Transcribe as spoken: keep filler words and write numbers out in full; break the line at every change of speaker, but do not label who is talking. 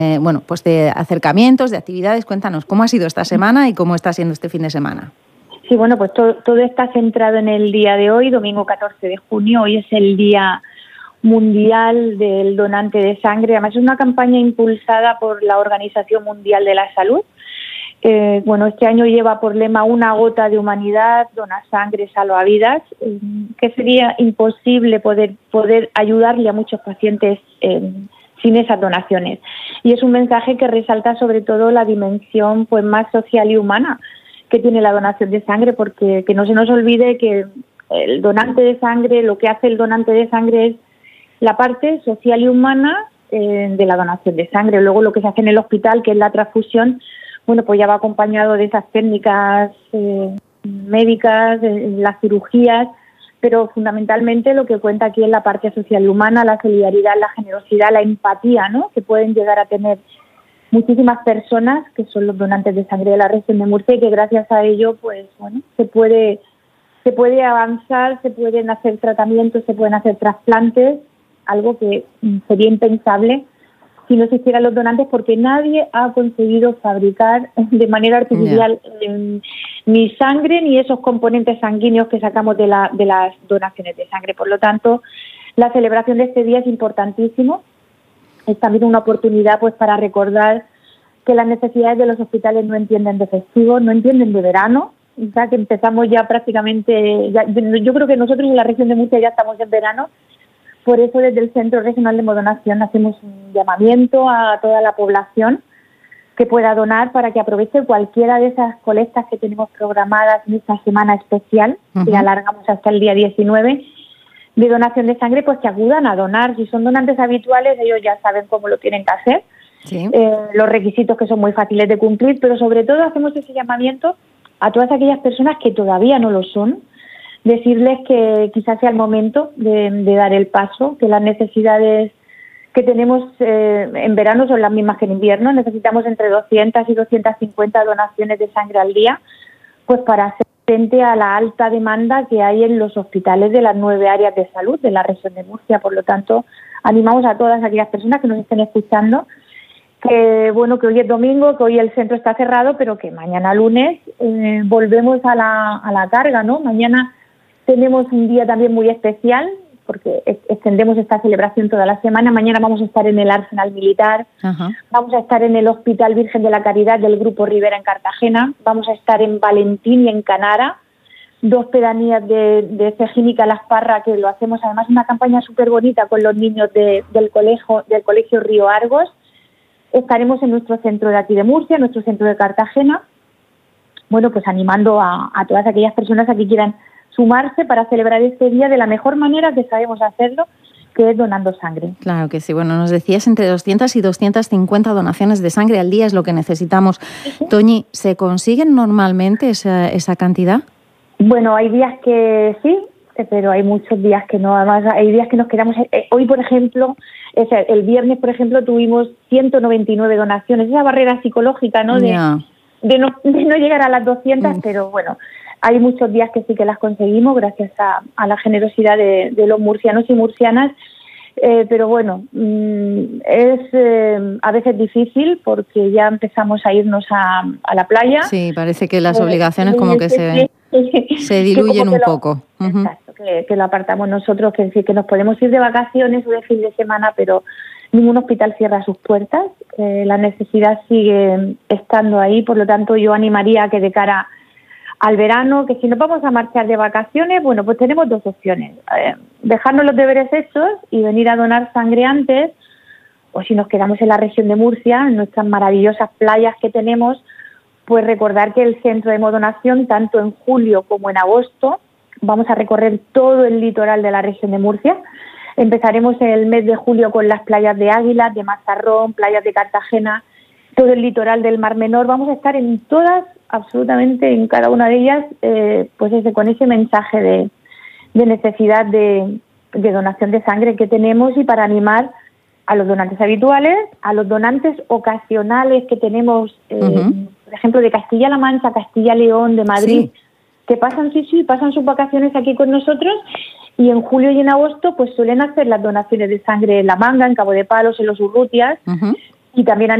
eh, bueno, pues de acercamientos, de actividades. Cuéntanos, ¿cómo ha sido esta semana y cómo está siendo este fin de semana?
Sí, bueno, pues todo, todo está centrado en el día de hoy, domingo catorce de junio. Hoy es el Día Mundial del Donante de Sangre. Además, es una campaña impulsada por la Organización Mundial de la Salud. Eh, bueno, este año lleva por lema una gota de humanidad, dona sangre, salva vidas, eh, que sería imposible poder, poder ayudarle a muchos pacientes eh, sin esas donaciones. Y es un mensaje que resalta sobre todo la dimensión pues más social y humana que tiene la donación de sangre, porque que no se nos olvide que el donante de sangre, lo que hace el donante de sangre es la parte social y humana eh, de la donación de sangre. Luego lo que se hace en el hospital, que es la transfusión, bueno, pues ya va acompañado de esas técnicas eh, médicas, de las cirugías, pero fundamentalmente lo que cuenta aquí es la parte social y humana, la solidaridad, la generosidad, la empatía, ¿no?, que pueden llegar a tener muchísimas personas que son los donantes de sangre de la región de Murcia, y que gracias a ello, pues bueno, se puede se puede avanzar, se pueden hacer tratamientos, se pueden hacer trasplantes, algo que sería impensable si no existieran los donantes, porque nadie ha conseguido fabricar de manera artificial yeah. eh, ni sangre ni esos componentes sanguíneos que sacamos de, la, de las donaciones de sangre. Por lo tanto, la celebración de este día es importantísimo. Es también una oportunidad pues para recordar que las necesidades de los hospitales no entienden de festivo, no entienden de verano, ya que empezamos ya prácticamente, ya, yo creo que nosotros en la región de Murcia ya estamos en verano. Por eso desde el Centro Regional de Hemodonación hacemos un llamamiento a toda la población que pueda donar para que aproveche cualquiera de esas colectas que tenemos programadas en esta semana especial, uh-huh. que alargamos hasta el día diecinueve, de donación de sangre, pues que acudan a donar. Si son donantes habituales, ellos ya saben cómo lo tienen que hacer, sí. eh, los requisitos que son muy fáciles de cumplir, pero sobre todo hacemos ese llamamiento a todas aquellas personas que todavía no lo son, decirles que quizás sea el momento de, de dar el paso, que las necesidades que tenemos eh, en verano son las mismas que en invierno. Necesitamos entre doscientas y doscientas cincuenta donaciones de sangre al día, pues para hacer frente a la alta demanda que hay en los hospitales de las nueve áreas de salud de la región de Murcia. Por lo tanto, animamos a todas aquellas personas que nos estén escuchando que bueno, que hoy es domingo, que hoy el centro está cerrado, pero que mañana lunes eh, volvemos a la, a la carga, ¿no? Mañana tenemos un día también muy especial, porque extendemos esta celebración toda la semana. Mañana vamos a estar en el Arsenal Militar, uh-huh. vamos a estar en el Hospital Virgen de la Caridad del Grupo Rivera en Cartagena, vamos a estar en Valentín y en Canara, dos pedanías de, de Cejínica Las Parras, que lo hacemos además una campaña súper bonita con los niños de, del colegio del colegio Río Argos. Estaremos en nuestro centro de aquí de Murcia, en nuestro centro de Cartagena, bueno, pues animando a, a todas aquellas personas a que quieran sumarse para celebrar este día de la mejor manera que sabemos hacerlo, que es donando sangre.
Claro que sí. Bueno, nos decías entre doscientas y doscientas cincuenta donaciones de sangre al día es lo que necesitamos. ¿Sí? Toñi, ¿se consiguen normalmente esa, esa cantidad?
Bueno, hay días que sí, pero hay muchos días que no. Además, hay días que nos quedamos... Hoy, por ejemplo, el viernes, por ejemplo, tuvimos ciento noventa y nueve donaciones. Esa barrera psicológica, ¿no? De, yeah. de, no, de no llegar a las doscientas, mm. pero bueno... Hay muchos días que sí que las conseguimos gracias a, a la generosidad de, de los murcianos y murcianas, eh, pero bueno, mmm, es eh, a veces difícil porque ya empezamos a irnos a, a la playa.
Sí, parece que las obligaciones eh, como que se, se diluyen un
lo,
poco. Uh-huh.
Exacto, que, que lo apartamos nosotros, que, que nos podemos ir de vacaciones o de fin de semana, pero ningún hospital cierra sus puertas. Eh, la necesidad sigue estando ahí, por lo tanto yo animaría a que de cara al verano, que si nos vamos a marchar de vacaciones, bueno, pues tenemos dos opciones. Eh, dejarnos los deberes hechos y venir a donar sangre antes, o si nos quedamos en la región de Murcia, en nuestras maravillosas playas que tenemos, pues recordar que el centro de hemodonación, tanto en julio como en agosto, vamos a recorrer todo el litoral de la región de Murcia. Empezaremos el mes de julio con las playas de Águilas, de Mazarrón, playas de Cartagena, todo el litoral del Mar Menor. Vamos a estar en todas, absolutamente en cada una de ellas, eh, pues ese, con ese mensaje de, de necesidad de, de donación de sangre que tenemos, y para animar a los donantes habituales, a los donantes ocasionales que tenemos, eh, uh-huh. por ejemplo, de Castilla-La Mancha, Castilla-León, de Madrid, sí. que pasan, sí, sí, pasan sus vacaciones aquí con nosotros, y en julio y en agosto pues suelen hacer las donaciones de sangre en La Manga, en Cabo de Palos, en los Urrutias, uh-huh. y también a